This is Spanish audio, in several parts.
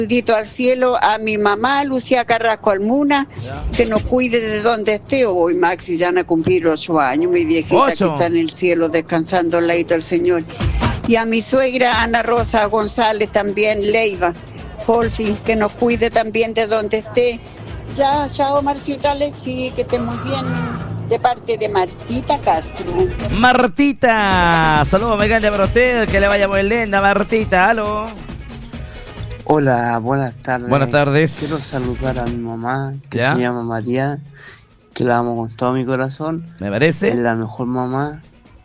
Saludito al cielo a mi mamá, Lucía Carrasco Almuna, que nos cuide de donde esté. Hoy Maxi ya van a cumplir 8 años, mi viejita que está en el cielo descansando al ladito del Señor. Y a mi suegra Ana Rosa González también, Leiva, Polfi, que nos cuide también de donde esté. Ya, chao Marcita, Alexi, que esté muy bien. De parte de Martita Castro. Martita, saludos muy grande para usted, que le vaya muy linda, Martita, aló. Hola, buenas tardes. Buenas tardes. Quiero saludar a mi mamá, que ¿Ya? se llama María, que la amo con todo mi corazón. Me parece. Es la mejor mamá.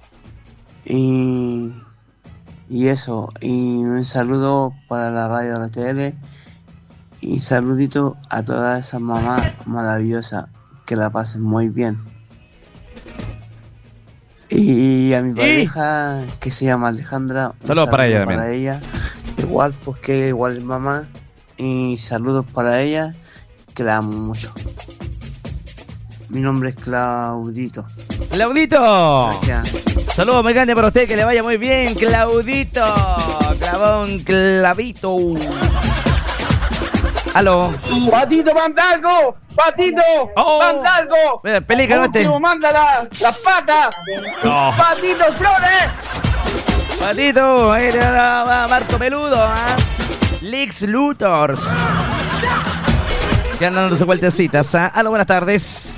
Y eso, y un saludo para la radio de la tele. Y saludito a todas esas mamás maravillosas, que la pasen muy bien. Y a mi pareja, que se llama Alejandra, saludos para ella también. Para ella. Igual, pues que igual es mamá. Y saludos para ella, que la amo mucho. Mi nombre es Claudito. ¡Claudito! Gracias. Saludos muy grande para usted, que le vaya muy bien, Claudito. Clavón, clavito. Aló. Patito, manda algo. Patito, manda algo. Mira, pelícano este. Manda las patas. No. Patito, flores. Patito, ahí va Marco Peludo, Lex Luthors. Que andan dándose vueltecitas, Aló, buenas tardes.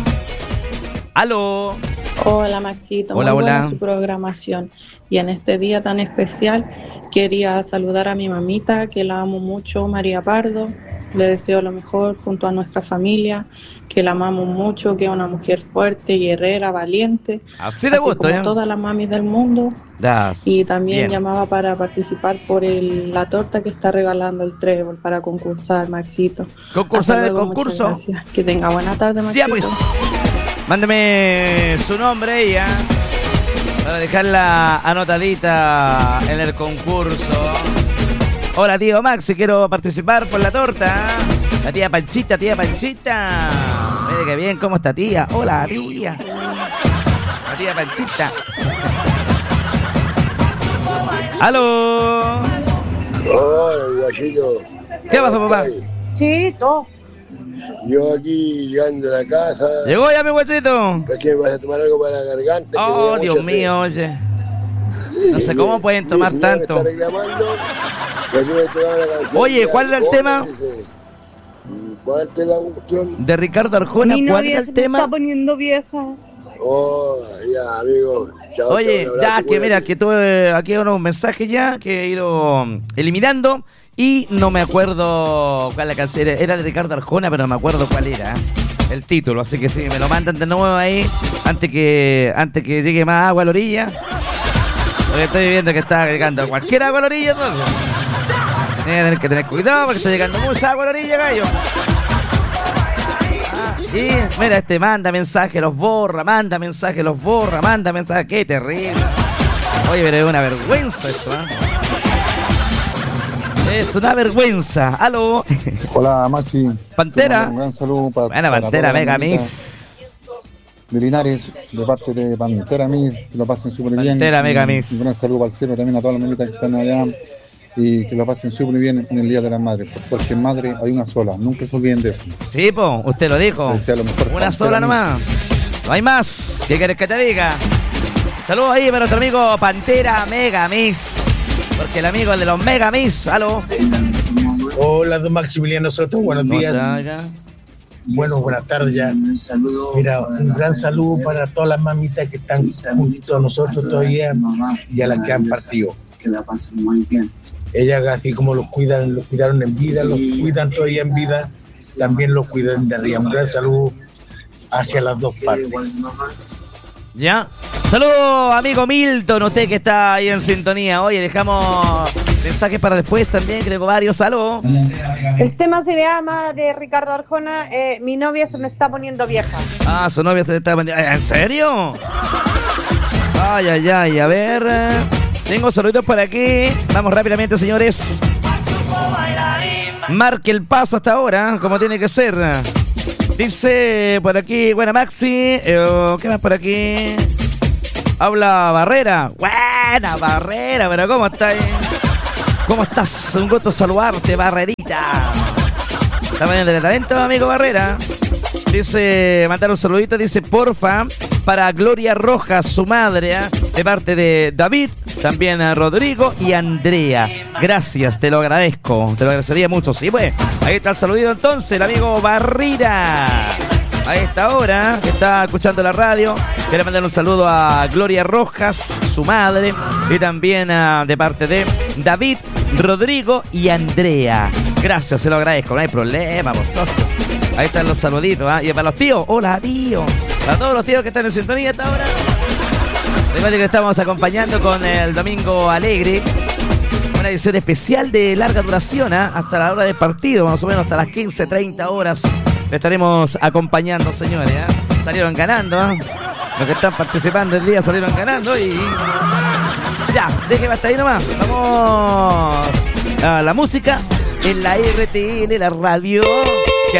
Aló. Hola Maxito, hola, muy hola. buena su programación. Y en este día tan especial quería saludar a mi mamita, que la amo mucho, María Pardo. Le deseo lo mejor junto a nuestra familia, que la amamos mucho, que es una mujer fuerte, guerrera, valiente. Así le gusta, como todas las mamis del mundo. Y también llamaba para participar por la torta que está regalando el Trébol para concursar, Maxito. ¿Concursar el concurso? Gracias. Que tenga buena tarde, Maxito. Ya pues. Mándeme su nombre ella para dejarla anotadita en el concurso. Hola tío Maxi, quiero participar por la torta. La tía Panchita, Mire que bien, ¿cómo está tía? Hola tía. La tía Panchita. ¡Aló! Hola, guachito. ¿Qué pasó, papá? Chito. Yo aquí llegando a la casa. ¿Llegó ya mi guachito? ¿Para qué vas a tomar algo para la garganta? Oh, Dios mío, oye. No sé cómo pueden tomar tanto. Oye, ¿cuál era el tema? ¿Cuál es la cuestión? De Ricardo Arjona, ¿cuál era el tema? Se está poniendo vieja. Oh, ya, amigo. Chao, oye, chao, ya, que mira, que tuve aquí unos mensajes ya que he ido eliminando y no me acuerdo cuál la canción era de Ricardo Arjona, pero no me acuerdo cuál era el título, así que sí, me lo mandan de nuevo ahí antes que llegue más agua a la orilla. Porque estoy viendo que está llegando cualquier agua a la orilla, entonces. Voy a tener que tener cuidado porque está llegando mucha agua a la orilla, gallo. Y mira, manda mensaje, los borra, manda mensaje, qué terrible. Oye, pero es una vergüenza esto, Es una vergüenza. Aló. Hola, Maxi. Pantera. Un gran saludo para Pantera Mega Miss de Linares, de parte de Pantera Miss, que lo pasen súper bien. Pantera Mega Miss. Un gran saludo para el cielo también a todas las mamitas que están allá y que lo pasen súper bien en el Día de las Madres, porque madre hay una sola, nunca se olviden de eso. Sí, po, usted lo dijo. Una sola nomás. No hay más. ¿Qué querés que te diga? Saludos ahí para nuestro amigo Pantera Mega Miss, porque el amigo de los Mega Miss. Aló. Hola, don Maximiliano Soto, buenos días. Bueno, buenas tardes ya. Mira, un gran saludo para todas las mamitas que están junto a nosotros todavía y a las que han partido. Que la pasen muy bien. Ellas, así como los cuidaron en vida, los cuidan todavía en vida, también los cuidan de arriba. Un gran saludo hacia las dos partes. Ya. Saludos, amigo Milton, usted que está ahí en sintonía. Oye, dejamos mensajes para después también, que tengo varios. Saludos. El tema se llama de Ricardo Arjona, mi novia se me está poniendo vieja. Ah, su novia se le está poniendo... ¿En serio? Ay, a ver... Tengo saludos por aquí. Vamos rápidamente, señores. Marque el paso hasta ahora, como tiene que ser. Dice por aquí, buena Maxi. ¿Qué más por aquí? Habla Barrera. Buena Barrera, pero ¿cómo estás? ¿Cómo estás? Un gusto saludarte, Barrerita. Ya. Estamos en el talento, amigo Barrera. Dice, mandar un saludito, dice, porfa, para Gloria Rojas, su madre, de parte de David, también a Rodrigo y Andrea. Gracias, te lo agradezco, te lo agradecería mucho. Sí, pues, ahí está el saludito entonces, el amigo Barrera. A esta hora, que está escuchando la radio, quiero mandar un saludo a Gloria Rojas, su madre, y también de parte de David, Rodrigo y Andrea. Gracias, se lo agradezco, no hay problema, vosotros. Ahí están los saluditos, ¿eh? Y para los tíos, hola tío. Para todos los tíos que están en sintonía hasta ahora. Recuerden que estamos acompañando con el Domingo Alegre. Una edición especial de larga duración, hasta la hora del partido, más o menos hasta las 15:30 horas. Le estaremos acompañando, señores. Salieron ganando, los que están participando el día salieron ganando y... Ya, déjeme hasta ahí nomás. Vamos a la música en la RTL, la radio.